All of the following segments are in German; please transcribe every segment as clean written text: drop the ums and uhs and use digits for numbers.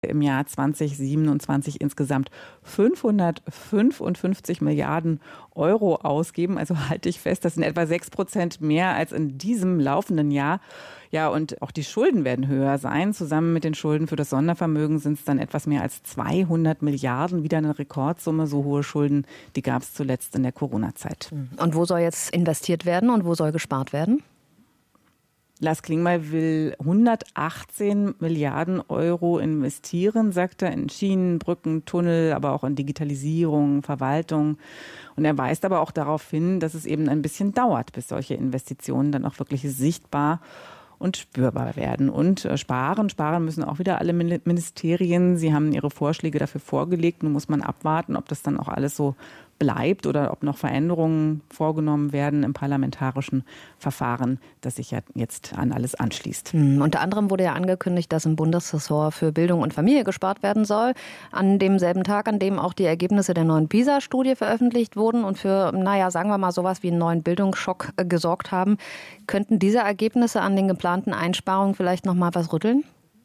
im Jahr 2027 insgesamt 555 Milliarden Euro ausgeben. Also halte ich fest, das sind etwa 6% mehr als in diesem laufenden Jahr. Ja, und auch die Schulden werden höher sein. Zusammen mit den Schulden für das Sondervermögen sind es dann etwas mehr als 200 Milliarden. Wieder eine Rekordsumme. So hohe Schulden, die gab es zuletzt in der Corona-Zeit. Und wo soll jetzt investiert werden und wo soll gespart werden? Lars Klingbeil will 118 Milliarden Euro investieren, sagt er, in Schienen, Brücken, Tunnel, aber auch in Digitalisierung, Verwaltung. Und er weist aber auch darauf hin, dass es eben ein bisschen dauert, bis solche Investitionen dann auch wirklich sichtbar und spürbar werden. Und sparen müssen auch wieder alle Ministerien. Sie haben ihre Vorschläge dafür vorgelegt. Nun muss man abwarten, ob das dann auch alles so bleibt oder ob noch Veränderungen vorgenommen werden im parlamentarischen Verfahren, das sich ja jetzt an alles anschließt. Unter anderem wurde ja angekündigt, dass im Bundesressort für Bildung und Familie gespart werden soll. An demselben Tag, an dem auch die Ergebnisse der neuen PISA-Studie veröffentlicht wurden und für, sagen wir mal, sowas wie einen neuen Bildungsschock gesorgt haben. Könnten diese Ergebnisse an den geplanten Einsparungen vielleicht noch mal was rütteln?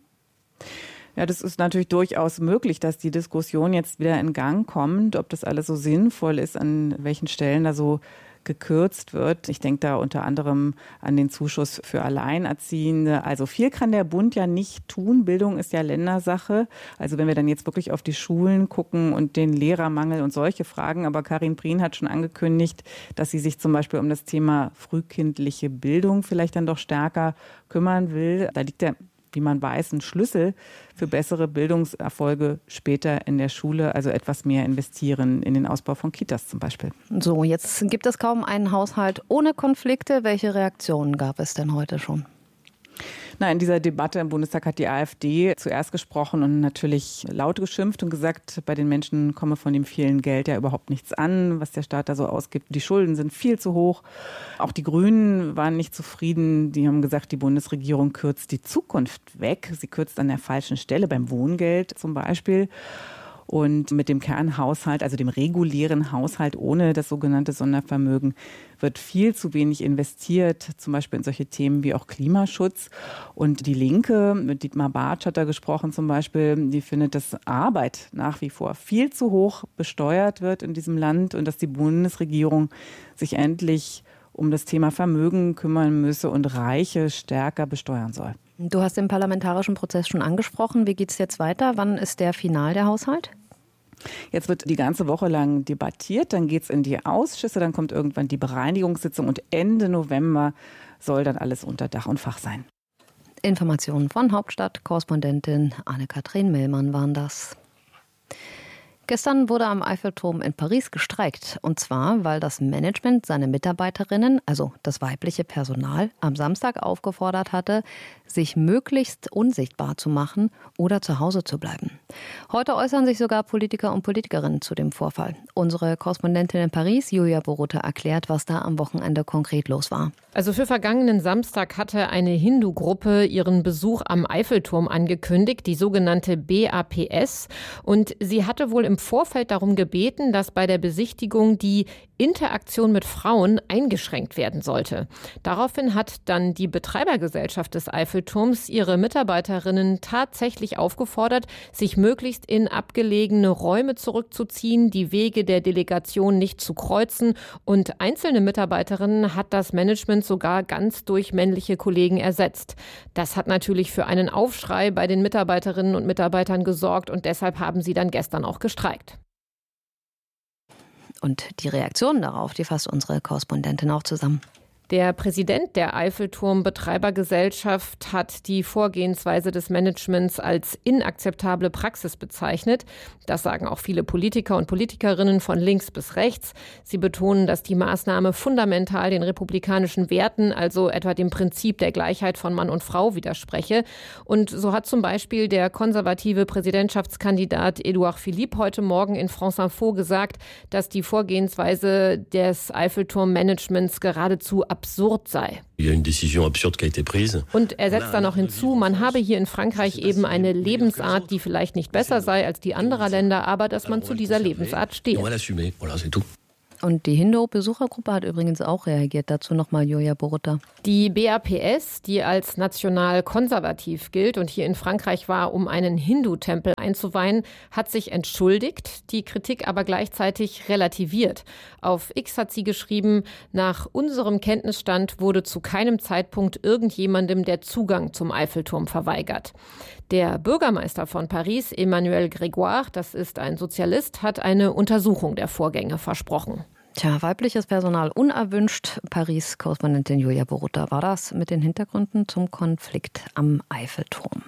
Ja, das ist natürlich durchaus möglich, dass die Diskussion jetzt wieder in Gang kommt, ob das alles so sinnvoll ist, an welchen Stellen da so gekürzt wird. Ich denke da unter anderem an den Zuschuss für Alleinerziehende. Also viel kann der Bund ja nicht tun. Bildung ist ja Ländersache. Also wenn wir dann jetzt wirklich auf die Schulen gucken und den Lehrermangel und solche Fragen. Aber Karin Prien hat schon angekündigt, dass sie sich zum Beispiel um das Thema frühkindliche Bildung vielleicht dann doch stärker kümmern will. Da liegt ja, wie man weiß, ein Schlüssel für bessere Bildungserfolge später in der Schule, also etwas mehr investieren in den Ausbau von Kitas zum Beispiel. So, jetzt gibt es kaum einen Haushalt ohne Konflikte. Welche Reaktionen gab es denn heute schon? Na, in dieser Debatte im Bundestag hat die AfD zuerst gesprochen und natürlich laut geschimpft und gesagt, bei den Menschen komme von dem vielen Geld ja überhaupt nichts an, was der Staat da so ausgibt. Die Schulden sind viel zu hoch. Auch die Grünen waren nicht zufrieden. Die haben gesagt, die Bundesregierung kürzt die Zukunft weg. Sie kürzt an der falschen Stelle, beim Wohngeld zum Beispiel. Und mit dem Kernhaushalt, also dem regulären Haushalt ohne das sogenannte Sondervermögen, wird viel zu wenig investiert, zum Beispiel in solche Themen wie auch Klimaschutz. Und die Linke, mit Dietmar Bartsch hat da gesprochen zum Beispiel, die findet, dass Arbeit nach wie vor viel zu hoch besteuert wird in diesem Land und dass die Bundesregierung sich endlich um das Thema Vermögen kümmern müsse und Reiche stärker besteuern soll. Du hast den parlamentarischen Prozess schon angesprochen. Wie geht es jetzt weiter? Wann ist der Final, der Haushalt? Jetzt wird die ganze Woche lang debattiert, dann geht es in die Ausschüsse, dann kommt irgendwann die Bereinigungssitzung und Ende November soll dann alles unter Dach und Fach sein. Informationen von Hauptstadt-Korrespondentin Anne-Kathrin Mellmann waren das. Gestern wurde am Eiffelturm in Paris gestreikt. Und zwar, weil das Management seine Mitarbeiterinnen, also das weibliche Personal, am Samstag aufgefordert hatte, sich möglichst unsichtbar zu machen oder zu Hause zu bleiben. Heute äußern sich sogar Politiker und Politikerinnen zu dem Vorfall. Unsere Korrespondentin in Paris, Julia Boruta, erklärt, was da am Wochenende konkret los war. Also für vergangenen Samstag hatte eine Hindu-Gruppe ihren Besuch am Eiffelturm angekündigt, die sogenannte BAPS. Und sie hatte wohl im Vorfeld darum gebeten, dass bei der Besichtigung die Interaktion mit Frauen eingeschränkt werden sollte. Daraufhin hat dann die Betreibergesellschaft des Eiffelturms ihre Mitarbeiterinnen tatsächlich aufgefordert, sich möglichst in abgelegene Räume zurückzuziehen, die Wege der Delegation nicht zu kreuzen. Und einzelne Mitarbeiterinnen hat das Management sogar ganz durch männliche Kollegen ersetzt. Das hat natürlich für einen Aufschrei bei den Mitarbeiterinnen und Mitarbeitern gesorgt und deshalb haben sie dann gestern auch gestreikt. Und die Reaktionen darauf, die fasst unsere Korrespondentin auch zusammen. Der Präsident der Eiffelturm-Betreibergesellschaft hat die Vorgehensweise des Managements als inakzeptable Praxis bezeichnet. Das sagen auch viele Politiker und Politikerinnen von links bis rechts. Sie betonen, dass die Maßnahme fundamental den republikanischen Werten, also etwa dem Prinzip der Gleichheit von Mann und Frau, widerspreche. Und so hat zum Beispiel der konservative Präsidentschaftskandidat Edouard Philippe heute Morgen in France Info gesagt, dass die Vorgehensweise des Eiffelturm-Managements geradezu absurd sei. Und er setzt dann noch hinzu, man habe hier in Frankreich eben eine Lebensart, die vielleicht nicht besser sei als die anderer Länder, aber dass man zu dieser Lebensart steht. Und die Hindu-Besuchergruppe hat übrigens auch reagiert. Dazu nochmal Julia Boruta. Die BAPS, die als national konservativ gilt und hier in Frankreich war, um einen Hindu-Tempel einzuweihen, hat sich entschuldigt, die Kritik aber gleichzeitig relativiert. Auf X hat sie geschrieben, nach unserem Kenntnisstand wurde zu keinem Zeitpunkt irgendjemandem der Zugang zum Eiffelturm verweigert. Der Bürgermeister von Paris, Emmanuel Grégoire, das ist ein Sozialist, hat eine Untersuchung der Vorgänge versprochen. Tja, weibliches Personal unerwünscht. Paris-Korrespondentin Julia Boruta war das mit den Hintergründen zum Konflikt am Eiffelturm.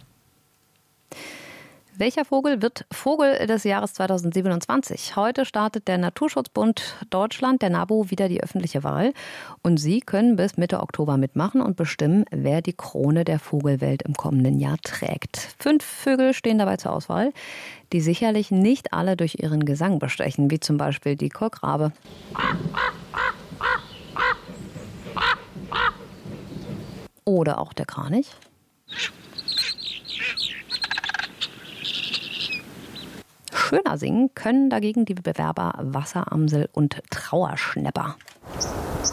Welcher Vogel wird Vogel des Jahres 2027? Heute startet der Naturschutzbund Deutschland, der NABU, wieder die öffentliche Wahl. Und Sie können bis Mitte Oktober mitmachen und bestimmen, wer die Krone der Vogelwelt im kommenden Jahr trägt. 5 Vögel stehen dabei zur Auswahl, die sicherlich nicht alle durch ihren Gesang bestechen, wie zum Beispiel die Kolkrabe. Oder auch der Kranich. Schöner singen können dagegen die Bewerber Wasseramsel und Trauerschnäpper.